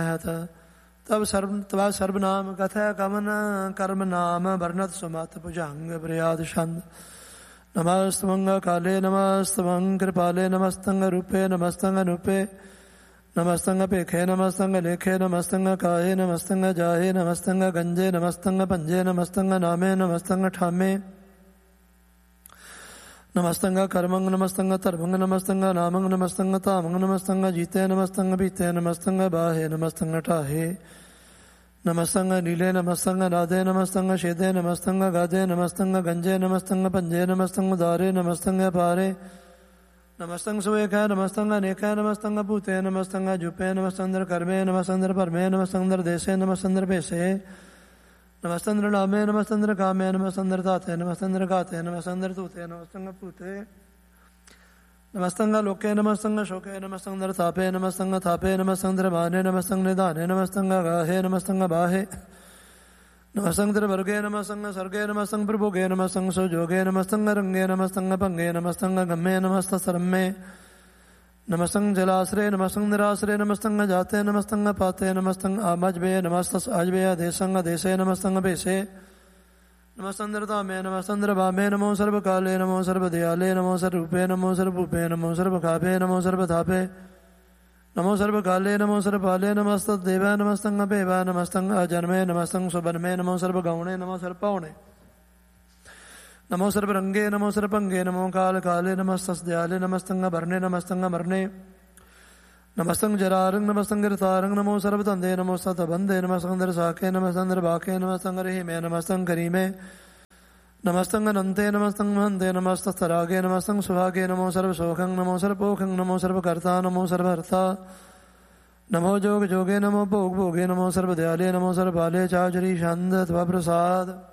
तब तवा सर्वनाम कथय कमन कर्म नाम वर्णत सुमत भुजंग प्रयाद छंद नमस्तमंग काले नमस्तमंग कृपाले नमस्तंग रूपे नमस्तंग अनुपे नमस्तंग पेखे नमस्तंग लेखे नमस्तंग काहे नमस्तंग जाहे नमस्तंग गंजे नमस्तंग पंजे नमस्तंग नामे नमस्तंग ठामे नमस्तंग कर्मंग नमस्तंग तरमंग नमस्तंग नामंग नमस्तंग तामंग नमस्तंग जीते नमस्तंग बीते नमस्तंग बाहे नमस्तंग ठाहे नमस्तंग नीले नमस्तंग राधे नमस्तंग शेदे नमस्तंग गाधे नमस्तंग गंजे नमस्तंग पंजे नमस्तंग दारे नमस्तंग पारे नमस्तंग सुवेख नमस्तंग अनेक नमस्तंग भूते नमस्तंग जुपे नमस्तंद्र कर्मे नमस्तंद्र परमे नमस्तंद्र देशे नमस्तंद्र पेशे नमस्तंद्र नामे नमस्तंद्र कामे नमस्तंद्र ताते नमस्तंद्र गाते नमस्तंद्र तूते नमस्तंग पूते नमस्तंग लोके नमस्तंग शोके नमस्तंद्र तापे नमस्तंग थापे नमस्तंद्र माने नमस्तंग निधाने नमस्तंग गाहे नमस्तंग बाहे नमस्तंग वर्गे नमस्तंग सर्गे नमस्तंग प्रभोगे नमस्तंग सुजोगे नमस्तंग रंगे नमस्तंग भंगे नमस्तंग गम्मे नमस्त सरम्मे नमस्तंग जलाश्रय नमस्तंग निराश्रय नमस्तंग जाते नमस्तंग पाते नमस्तंग आमजबे नमस्तस आजबे देशंग देशे नमस्तंग बेसे नमस्तंद्र तामे नमस्तंद्र वामे नमो सर्व काले नमो सर्व दयाले नमो सर्वरूपे नमो सर्वभूपे नमो सर्व खापे नमो सर्व थापे नमो सर्व काले नमो सर्व पाले नमस्त देव नमस्तंग बेवा नमस्तंग अजन्मे नमस्तंग सुबन्मे नमो सर्व गौणे नमो सर्व पौणे नमो सर्व रंगे नमो सर्व पंगे नमो काल काले नमस्तस दयाले नमस्तंग भरणे नमस्तंग मरणे नमस्तंग जरारंग नमस्तंग ऋतारंग नमो सर्व तंदे नमो सत बंदे नमस्तंग साखे नमस्तंग बाके नमस्तंग रहीमे नमस्तंग करीमे नमस्तंग नंते नमस्तंग हंते नमस्तरागे नमस्तंग सुहागे नमो सर्व शोखंग नमो सर्व पोखंग नमो सर्व कर्ता नमो सर्व हर्ता नमो जोग जोगे नमो भोग भोगे नमो सर्व दयाले नमो सर्व बाले चाचरी छंद त्वा प्रसाद